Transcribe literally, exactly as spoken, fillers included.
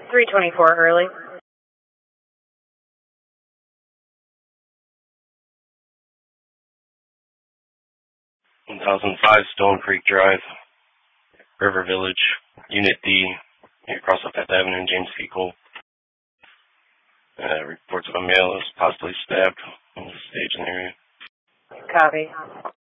three twenty-four early. one thousand five Stone Creek Drive, River Village, Unit D, across off Fifth Avenue, James P. Cole. Uh, reports of a male is possibly stabbed on the stage in the area. Copy.